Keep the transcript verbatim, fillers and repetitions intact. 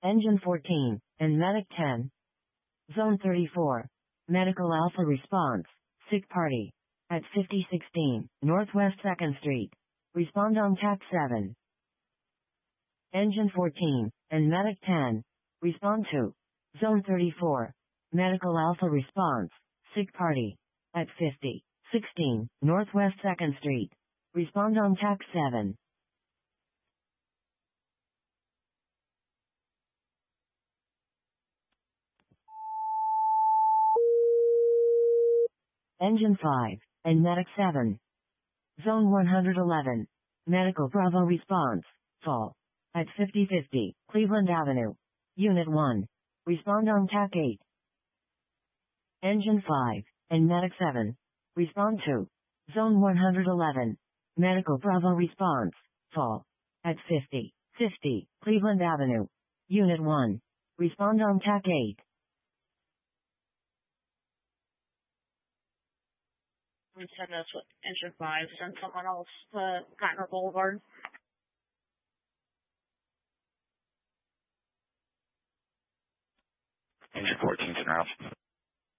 Engine fourteen, and Medic ten. Zone thirty-four. Medical Alpha response. Sick party. At fifty sixteen, Northwest second Street. Respond on T A C seven. Engine fourteen, and Medic ten. Respond to. Zone thirty-four. Medical Alpha response. Sick party. At fifty sixteen, Northwest second Street. Respond on T A C seven. Engine five, and Medic seven. Zone one hundred eleven. Medical Bravo response. Fall. At fifty fifty, Cleveland Avenue. Unit one. Respond on T A C eight. Engine five, and Medic seven. Respond to. Zone one hundred eleven. Medical Bravo response. Fall. At fifty fifty, Cleveland Avenue. Unit one. Respond on T A C eight. Send us with engine five, send someone else to Cotner Boulevard. Engine fourteen, turn around.